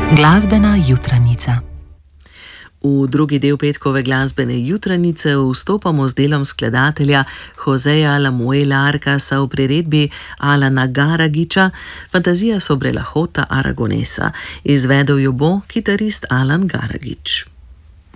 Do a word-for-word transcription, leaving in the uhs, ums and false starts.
Glasbena jutranica. V drugi del petkove glasbene jutranice vstopamo z delom skladatelja Joseja Lamuela Arcasa v priredbi Alana Garagiča Fantazija sobre la Jota Aragonesa. Izvedel jo bo kitarist Alan Garagič.